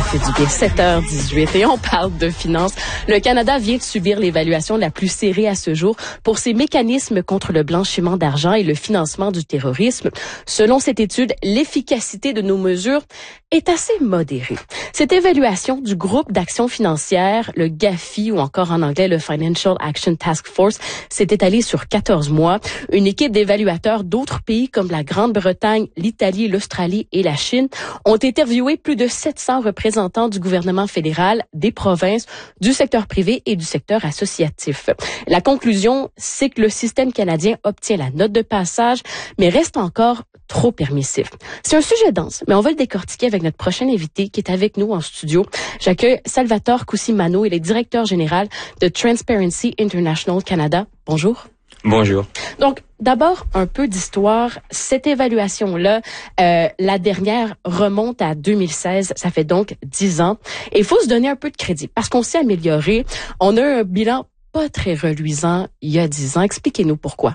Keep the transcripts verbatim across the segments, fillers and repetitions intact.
fait du bien. sept heures dix-huit et on parle de finances. Le Canada vient de subir l'évaluation la plus serrée à ce jour pour ses mécanismes contre le blanchiment d'argent et le financement du terrorisme. Selon cette étude, l'efficacité de nos mesures est assez modérée. Cette évaluation du groupe d'action financière, le GAFI ou encore en anglais le Financial Action Task Force, s'est étalée sur quatorze mois. Une équipe d'évaluateurs d'autres pays comme la Grande-Bretagne, l'Italie, l'Australie et la Chine ont interviewé plus de sept cents représentants du gouvernement fédéral, des provinces, du secteur privé et du secteur associatif. La conclusion, c'est que le système canadien obtient la note de passage, mais reste encore trop permissif. C'est un sujet dense, mais on va le décortiquer avec notre prochain invité qui est avec nous en studio. J'accueille Salvatore Cusimano, il est directeur général de Transparency International Canada. Bonjour. Bonjour. Donc, d'abord, un peu d'histoire. Cette évaluation-là, euh, la dernière remonte à deux mille seize. Ça fait donc dix ans. Et il faut se donner un peu de crédit parce qu'on s'est amélioré. On a un bilan pas très reluisant il y a dix ans. Expliquez-nous pourquoi.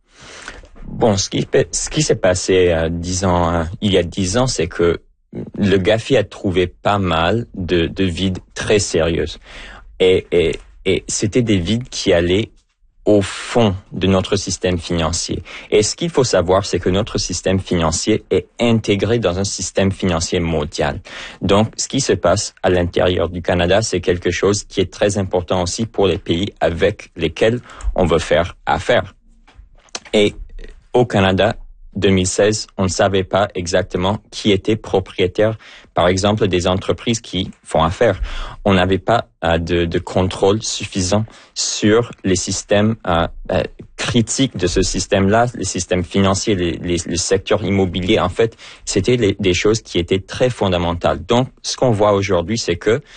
Bon, ce qui, ce qui s'est passé euh, dix ans, euh, il y a dix ans, c'est que le GAFI a trouvé pas mal de, de vides très sérieuses. Et, et, et c'était des vides qui allaient au fond de notre système financier. Et ce qu'il faut savoir, c'est que notre système financier est intégré dans un système financier mondial. Donc, ce qui se passe à l'intérieur du Canada, c'est quelque chose qui est très important aussi pour les pays avec lesquels on veut faire affaire. Et au Canada, deux mille seize, on ne savait pas exactement qui était propriétaire, par exemple, des entreprises qui font affaire. On n'avait pas euh, de, de contrôle suffisant sur les systèmes euh, euh, critiques de ce système-là, les systèmes financiers, les, les, le secteur immobilier. En fait, c'était les, des choses qui étaient très fondamentales. Donc, ce qu'on voit aujourd'hui, c'est que